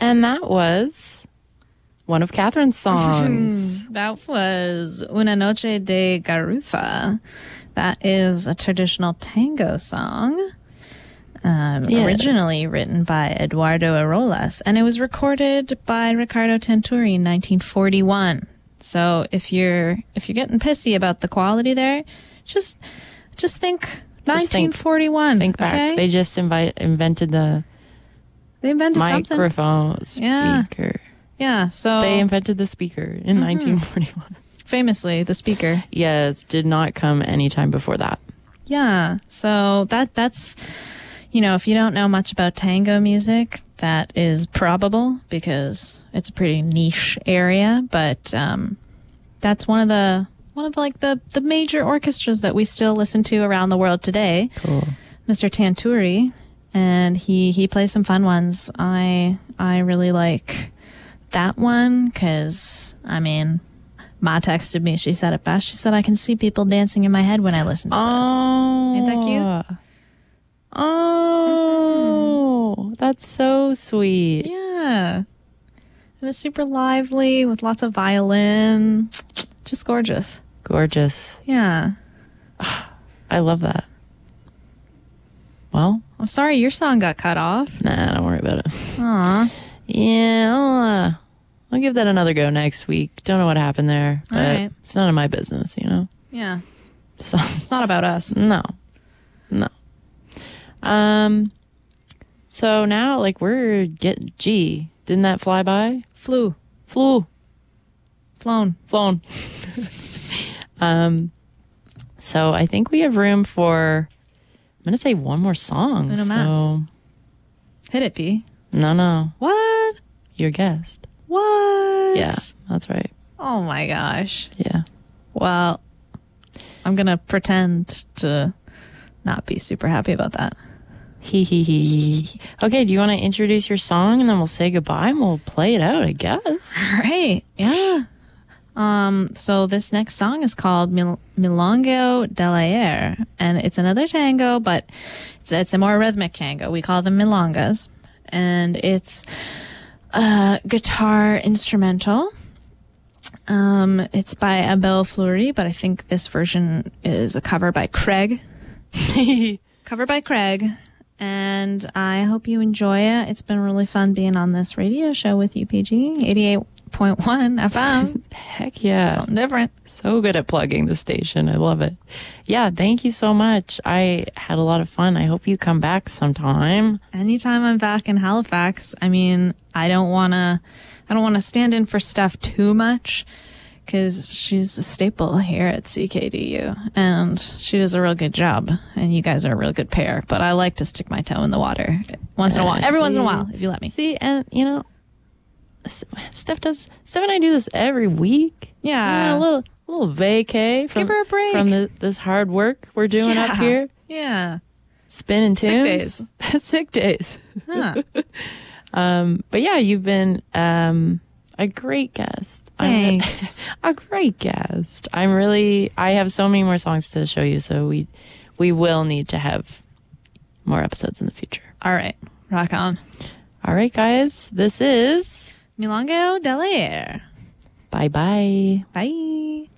And that was one of Catherine's songs. That was Una Noche de Garufa. That is a traditional tango song, originally written by Eduardo Arolas, and it was recorded by Ricardo Tenturi in 1941. So if you're getting pissy about the quality there, just think 1941. Think back. Okay? They just invented the microphone something. speaker. Yeah, so they invented the speaker in 1941. Famously, the speaker. Yes, did not come any time before that. Yeah, so that's, if you don't know much about tango music, that is probable because it's a pretty niche area, but that's one of the major orchestras that we still listen to around the world today. Cool. Mr. Tanturi, and he plays some fun ones. I really like that one because, Ma texted me. She said it best. She said, I can see people dancing in my head when I listen to this. Ain't that cute? Oh, that's so sweet. Yeah. And it's super lively with lots of violin. Just gorgeous. Gorgeous. Yeah. I love that. Well, I'm sorry your song got cut off. Nah, don't worry about it. Aw. Yeah, I'll give that another go next week. Don't know what happened there, but It's none of my business, Yeah. So it's not about us. No. So now, we're didn't that fly by? Flew. Flown. So I think we have room for, I'm going to say one more song. Uno mas. Hit it, P. No. What? Your guest. What? Yeah, that's right. Oh my gosh. Yeah. Well, I'm going to pretend to not be super happy about that. Okay, do you want to introduce your song and then we'll say goodbye and we'll play it out, I guess. All right. Yeah. So this next song is called Milonga dell'Ayer, and it's another tango, but it's a more rhythmic tango. We call them milongas, and it's a guitar instrumental. It's by Abel Fleury, but I think this version is a cover by Craig. And I hope you enjoy it. It's been really fun being on this radio show with you, PG. 88.1 FM. Heck yeah. Something different. So good at plugging the station. I love it. Yeah, thank you so much. I had a lot of fun. I hope you come back sometime. Anytime I'm back in Halifax. I don't want to stand in for Steph too much because she's a staple here at CKDU and she does a real good job and you guys are a real good pair, but I like to stick my toe in the water once in a while, every once in a while, if you let me. See, and Steph and I do this every week. Yeah. A little vacay give her a break from this hard work we're doing up here. Yeah. Spinning tunes. Sick days. Huh. But yeah, you've been a great guest. Thanks. A great guest. I have so many more songs to show you, so we will need to have more episodes in the future. All right. Rock on. All right, guys. This is Milonga dell'Ayer. Bye-bye. Bye.